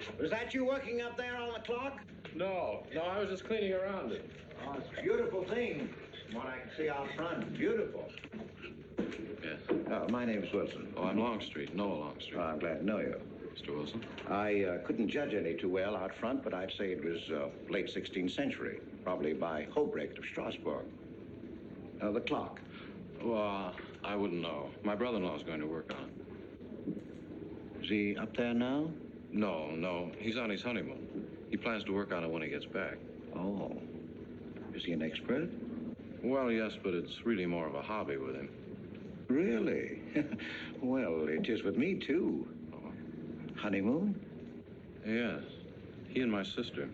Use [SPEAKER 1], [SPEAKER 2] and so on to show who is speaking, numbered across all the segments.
[SPEAKER 1] Was that you working up there on the clock?
[SPEAKER 2] No, I was just cleaning around it.
[SPEAKER 1] Oh, it's a beautiful thing. From what I can see out front, beautiful.
[SPEAKER 3] Yes.
[SPEAKER 4] My name's Wilson.
[SPEAKER 3] Oh, I'm Longstreet, Noah Longstreet.
[SPEAKER 4] I'm glad to know you.
[SPEAKER 3] Mr. Wilson?
[SPEAKER 4] I couldn't judge any too well out front, but I'd say it was late 16th century, probably by Hobrecht of Strasbourg. The clock.
[SPEAKER 3] Well, I wouldn't know. My brother-in-law's going to work on it.
[SPEAKER 4] Is he up there now?
[SPEAKER 3] No. He's on his honeymoon. He plans to work on it when he gets back.
[SPEAKER 4] Oh. Is he an expert?
[SPEAKER 3] Well, yes, but it's really more of a hobby with him.
[SPEAKER 4] Really? Well, it is with me, too.
[SPEAKER 3] Oh.
[SPEAKER 4] Honeymoon?
[SPEAKER 3] Yes. He and my sister.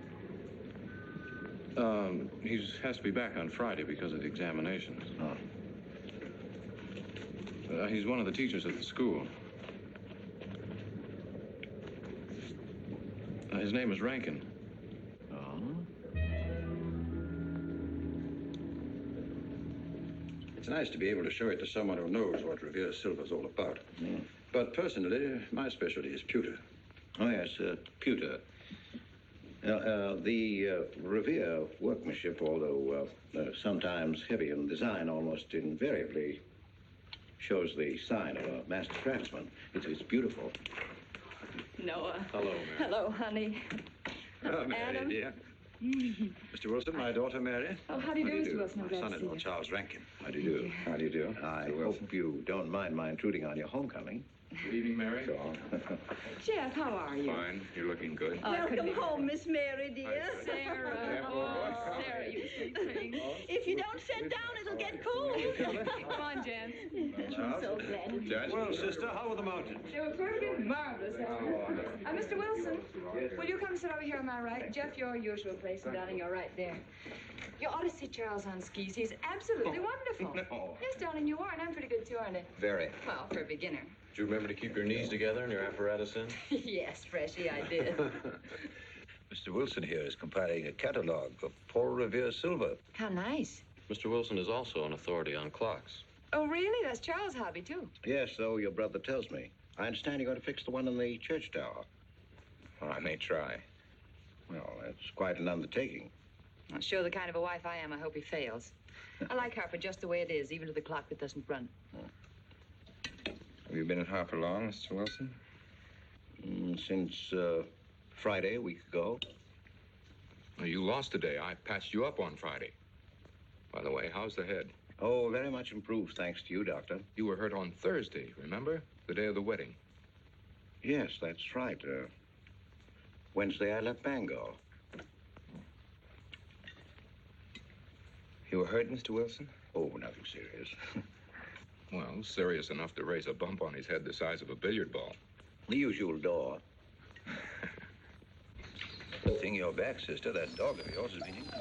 [SPEAKER 3] He has to be back on Friday because of the examinations.
[SPEAKER 4] Oh.
[SPEAKER 3] He's one of the teachers at the school. His name is Rankin.
[SPEAKER 4] Oh?
[SPEAKER 5] It's nice to be able to show it to someone who knows what Revere Silver's all about.
[SPEAKER 4] Mm.
[SPEAKER 5] But personally, my specialty is pewter.
[SPEAKER 4] Oh, yes, pewter. The Revere workmanship, although sometimes heavy in design, almost invariably shows the sign of a master craftsman. It's beautiful.
[SPEAKER 6] Noah.
[SPEAKER 3] Hello, Mary.
[SPEAKER 6] Hello, honey.
[SPEAKER 5] Oh, Mary,
[SPEAKER 6] Adam.
[SPEAKER 5] dear. Mr. Wilson, my daughter, Mary.
[SPEAKER 6] Oh, how do you do, Mr. Wilson? I'm
[SPEAKER 5] My
[SPEAKER 6] glad to see
[SPEAKER 5] son-in-law,
[SPEAKER 6] you.
[SPEAKER 5] Charles Rankin.
[SPEAKER 4] How do you do?
[SPEAKER 5] How do you do?
[SPEAKER 4] I
[SPEAKER 5] Mr. Wilson.
[SPEAKER 4] hope you don't mind my intruding on your homecoming.
[SPEAKER 3] Good evening, Mary.
[SPEAKER 6] Jeff, how are you?
[SPEAKER 3] Fine. You're looking good.
[SPEAKER 6] Oh, I couldn't
[SPEAKER 7] Welcome
[SPEAKER 6] be
[SPEAKER 7] home, Miss Mary, dear.
[SPEAKER 6] Sarah. Oh, Sarah, you sweet thing.
[SPEAKER 7] If you don't sit down, it'll get cold.
[SPEAKER 6] Come on, Jan.
[SPEAKER 7] I'm so glad.
[SPEAKER 3] Judge?
[SPEAKER 5] Well, sister, how were the mountains?
[SPEAKER 6] They were perfectly marvelous. Mr. Wilson, will you come sit over here on my right? Jeff, your usual place, and darling, you're right there. You ought to see Charles on skis. He's absolutely wonderful.
[SPEAKER 5] No.
[SPEAKER 6] Yes, darling, you are, and I'm pretty good too, aren't I?
[SPEAKER 5] Very.
[SPEAKER 6] Well, for a beginner.
[SPEAKER 3] Do you remember to keep your knees together and your apparatus in?
[SPEAKER 6] Yes, Freshy, I did.
[SPEAKER 5] Mr. Wilson here is compiling a catalog of Paul Revere silver.
[SPEAKER 6] How nice.
[SPEAKER 3] Mr. Wilson is also an authority on clocks.
[SPEAKER 6] Oh, really? That's Charles' hobby, too.
[SPEAKER 4] Yes, so your brother tells me. I understand you're going to fix the one in the church tower.
[SPEAKER 5] Well, I may try.
[SPEAKER 4] Well, that's quite an undertaking.
[SPEAKER 6] I'll show the kind of a wife I am. I hope he fails. I like Harper just the way it is, even to the clock that doesn't run.
[SPEAKER 8] Have you been at Harper long, Mr. Wilson?
[SPEAKER 4] Since Friday, a week ago.
[SPEAKER 8] Well, you lost today. I patched you up on Friday. By the way, how's the head?
[SPEAKER 4] Oh, very much improved, thanks to you, Doctor.
[SPEAKER 8] You were hurt on Thursday, remember? The day of the wedding.
[SPEAKER 4] Yes, that's right. Wednesday, I left Bangor.
[SPEAKER 8] You were hurt, Mr. Wilson?
[SPEAKER 4] Oh, nothing serious.
[SPEAKER 8] Well, serious enough to raise a bump on his head the size of a billiard ball.
[SPEAKER 4] The usual door.
[SPEAKER 5] Good thing you're back, sister. That dog of yours has been